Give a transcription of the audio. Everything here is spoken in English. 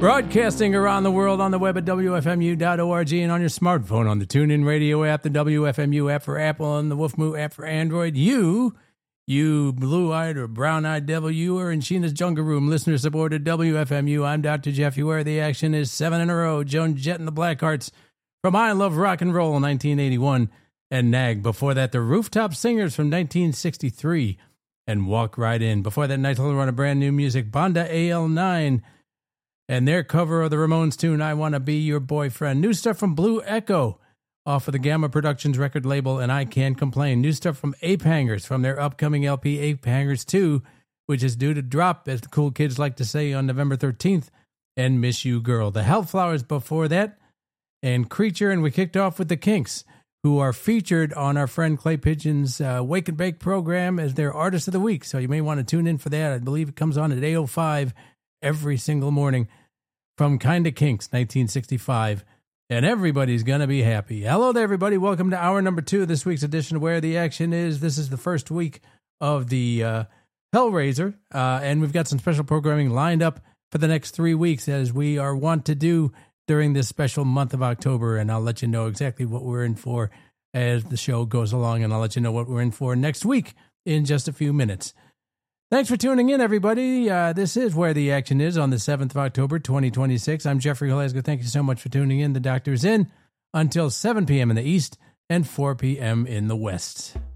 Broadcasting around the world on the web at WFMU.org and on your smartphone on the TuneIn Radio app, the WFMU app for Apple, and the WolfMoo app for Android. You blue-eyed or brown-eyed devil, you are in Sheena's Jungle Room, listener-supported WFMU. I'm Dr. Jeff. Where the action is 7 in a row. Joan Jett and the Blackhearts from I Love Rock and Roll in 1981, and Nag. Before that, the Rooftop Singers from 1963, and Walk Right In. Before that, nice little run of brand new music, Banda AL9, and their cover of the Ramones tune, I Wanna Be Your Boyfriend. New stuff from Blue Echo off of the Gamma Productions record label, and I Can't Complain. New stuff from Ape Hangers from their upcoming LP, Ape Hangers 2, which is due to drop, as the cool kids like to say, on November 13th, and Miss You Girl. The Hellflowers before that, and Creature, and we kicked off with the Kinks, who are featured on our friend Clay Pigeon's Wake and Bake program as their Artist of the Week, so you may want to tune in for that. I believe it comes on at 8:05 every single morning from Kinda Kinks, 1965. And everybody's going to be happy. Hello there, everybody. Welcome to hour number 2 of this week's edition of Where the Action Is. This is the first week of the Hellraiser, and we've got some special programming lined up for the next 3 weeks, as we are wont to do during this special month of October, and I'll let you know exactly what we're in for as the show goes along, and I'll let you know what we're in for next week in just a few minutes. Thanks for tuning in, everybody. This is Where the Action Is on the 7th of October, 2026. I'm Jeffrey Glasgow. Thank you so much for tuning in. The doctor's in until 7 p.m. in the East and 4 p.m. in the West.